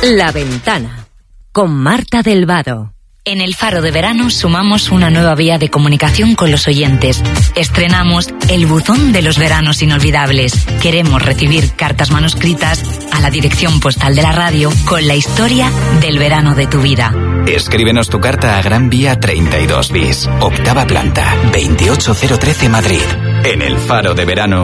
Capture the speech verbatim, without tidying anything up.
La Ventana, con Marta del Vado. En el Faro de Verano sumamos una nueva vía de comunicación con los oyentes. Estrenamos el buzón de los veranos inolvidables. Queremos recibir cartas manuscritas a la dirección postal de la radio con la historia del verano de tu vida. Escríbenos tu carta a Gran Vía treinta y dos bis, octava planta, veintiocho mil trece Madrid. En el Faro de Verano